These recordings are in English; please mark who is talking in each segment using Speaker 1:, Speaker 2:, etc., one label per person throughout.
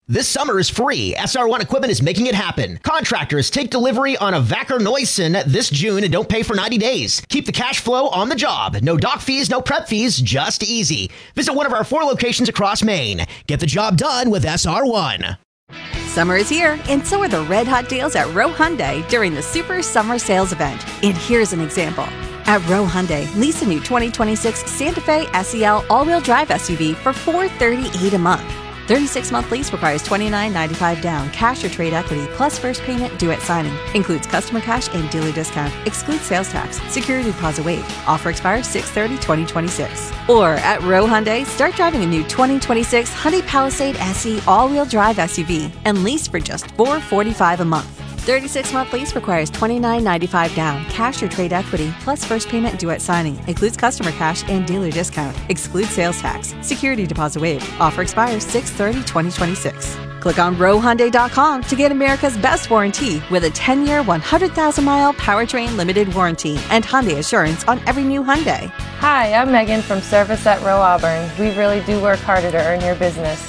Speaker 1: This summer is free. SR1 Equipment is making it happen. Contractors take delivery on a Vacker Neusen this June and don't pay for 90 days. Keep the cash flow on the job. No dock fees, no prep fees, just easy. Visit one of our 4 locations across Maine. Get the job done with SR1.
Speaker 2: Summer is here, and so are the red hot deals at Rowe Hyundai during the Super Summer Sales Event. And here's an example. At Rowe Hyundai, lease a new 2026 Santa Fe SEL all-wheel drive SUV for $438 a month. 36-month lease requires $29.95 down, cash or trade equity, plus first payment due at signing. Includes customer cash and dealer discount. Excludes sales tax. Security deposit waived. Offer expires 6/30/2026. Or at Rowe Hyundai, start driving a new 2026 Hyundai Palisade SE all-wheel drive SUV and lease for just $445 a month. 36-month lease requires $29.95 down, cash or trade equity, plus first payment due at signing. Includes customer cash and dealer discount. Excludes sales tax. Security deposit waived. Offer expires 6/30/2026. Click on RoweHyundai.com to get America's best warranty with a 10-year, 100,000-mile powertrain limited warranty and Hyundai Assurance on every new Hyundai.
Speaker 3: Hi, I'm Megan from Service at Rowe Auburn. We really do work harder to earn your business.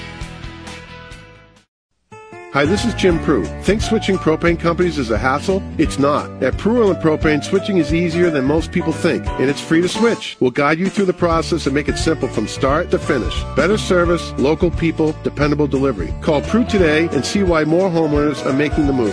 Speaker 4: Hi, this is Jim Prue. Think switching propane companies is a hassle? It's not. At Prue Oil and Propane, switching is easier than most people think, and it's free to switch. We'll guide you through the process and make it simple from start to finish. Better service, local people, dependable delivery. Call Prue today and see why more homeowners are making the move.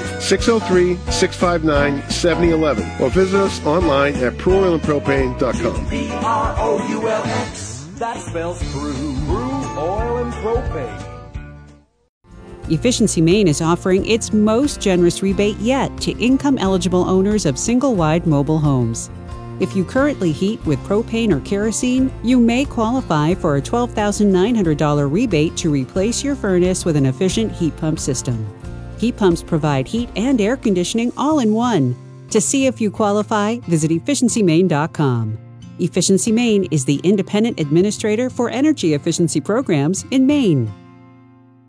Speaker 4: 603-659-7011 or visit us online at PrueOilAndPropane.com.
Speaker 5: P-R-O-U-L-X. That spells Prue. Prue Oil and Propane.
Speaker 6: Efficiency Maine is offering its most generous rebate yet to income-eligible owners of single-wide mobile homes. If you currently heat with propane or kerosene, you may qualify for a $12,900 rebate to replace your furnace with an efficient heat pump system. Heat pumps provide heat and air conditioning all in one. To see if you qualify, visit EfficiencyMaine.com. Efficiency Maine is the independent administrator for energy efficiency programs in Maine.